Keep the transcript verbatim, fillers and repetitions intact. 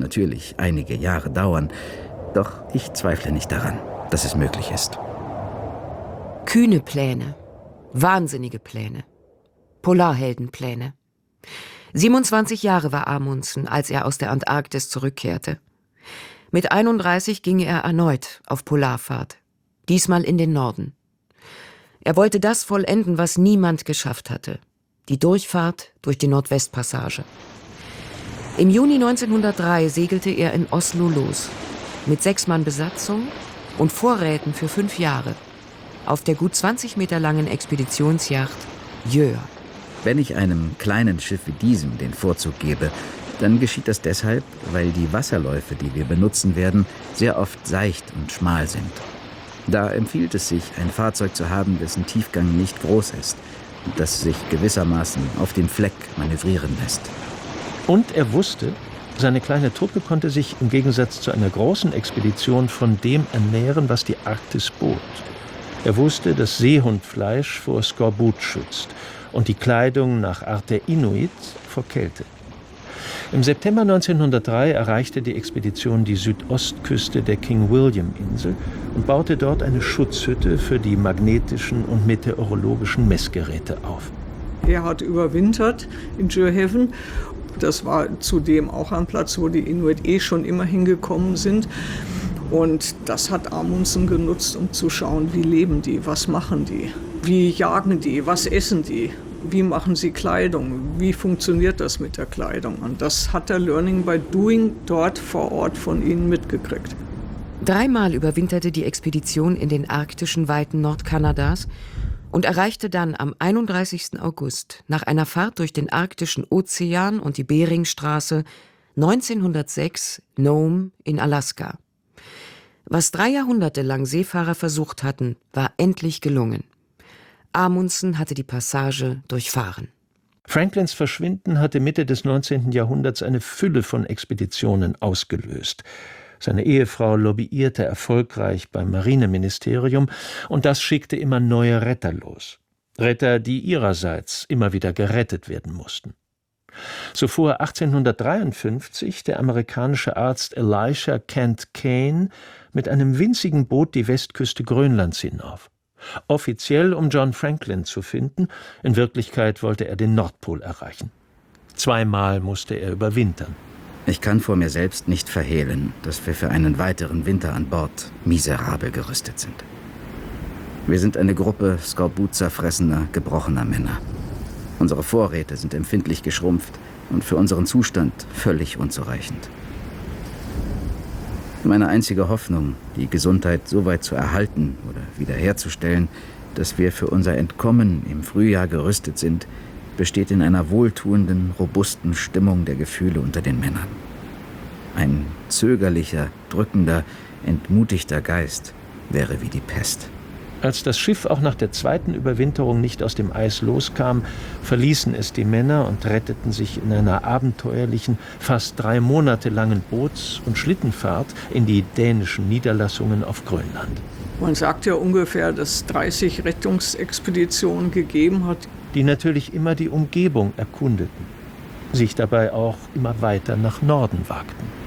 natürlich einige Jahre dauern, doch ich zweifle nicht daran, dass es möglich ist. Kühne Pläne, wahnsinnige Pläne, Polarheldenpläne. siebenundzwanzig Jahre war Amundsen, als er aus der Antarktis zurückkehrte. Mit einunddreißig ging er erneut auf Polarfahrt, diesmal in den Norden. Er wollte das vollenden, was niemand geschafft hatte: die Durchfahrt durch die Nordwestpassage. Im Juni neunzehnhundertdrei segelte er in Oslo los, mit sechs Mann Besatzung und Vorräten für fünf Jahre, auf der gut zwanzig Meter langen Expeditionsjacht Gjør. Wenn ich einem kleinen Schiff wie diesem den Vorzug gebe, dann geschieht das deshalb, weil die Wasserläufe, die wir benutzen werden, sehr oft seicht und schmal sind. Da empfiehlt es sich, ein Fahrzeug zu haben, dessen Tiefgang nicht groß ist und das sich gewissermaßen auf dem Fleck manövrieren lässt. Und er wusste, seine kleine Truppe konnte sich im Gegensatz zu einer großen Expedition von dem ernähren, was die Arktis bot. Er wusste, dass Seehundfleisch vor Skorbut schützt und die Kleidung nach Art der Inuit vor Kälte. Im September neunzehnhundertdrei erreichte die Expedition die Südostküste der King William-Insel und baute dort eine Schutzhütte für die magnetischen und meteorologischen Messgeräte auf. Er hat überwintert in Gjørhavn. Das war zudem auch ein Platz, wo die Inuit eh schon immer hingekommen sind. Und das hat Amundsen genutzt, um zu schauen, wie leben die, was machen die, wie jagen die, was essen die, wie machen sie Kleidung, wie funktioniert das mit der Kleidung. Und das hat er Learning by Doing dort vor Ort von ihnen mitgekriegt. Dreimal überwinterte die Expedition in den arktischen Weiten Nordkanadas und erreichte dann am einunddreißigsten August nach einer Fahrt durch den arktischen Ozean und die Beringstraße neunzehnhundertsechs Nome in Alaska. Was drei Jahrhunderte lang Seefahrer versucht hatten, war endlich gelungen. Amundsen hatte die Passage durchfahren. Franklins Verschwinden hatte Mitte des neunzehnten Jahrhunderts eine Fülle von Expeditionen ausgelöst. Seine Ehefrau lobbyierte erfolgreich beim Marineministerium und das schickte immer neue Retter los. Retter, die ihrerseits immer wieder gerettet werden mussten. So fuhr achtzehnhundertdreiundfünfzig der amerikanische Arzt Elisha Kent Kane mit einem winzigen Boot die Westküste Grönlands hinauf. Offiziell, um John Franklin zu finden, in Wirklichkeit wollte er den Nordpol erreichen. Zweimal musste er überwintern. Ich kann vor mir selbst nicht verhehlen, dass wir für einen weiteren Winter an Bord miserabel gerüstet sind. Wir sind eine Gruppe Skorbut-zerfressener, gebrochener Männer. Unsere Vorräte sind empfindlich geschrumpft und für unseren Zustand völlig unzureichend. Meine einzige Hoffnung, die Gesundheit so weit zu erhalten oder wiederherzustellen, dass wir für unser Entkommen im Frühjahr gerüstet sind, besteht in einer wohltuenden, robusten Stimmung der Gefühle unter den Männern. Ein zögerlicher, drückender, entmutigter Geist wäre wie die Pest. Als das Schiff auch nach der zweiten Überwinterung nicht aus dem Eis loskam, verließen es die Männer und retteten sich in einer abenteuerlichen, fast drei Monate langen Boots- und Schlittenfahrt in die dänischen Niederlassungen auf Grönland. Man sagt ja ungefähr, dass es dreißig Rettungsexpeditionen gegeben hat, die natürlich immer die Umgebung erkundeten, sich dabei auch immer weiter nach Norden wagten.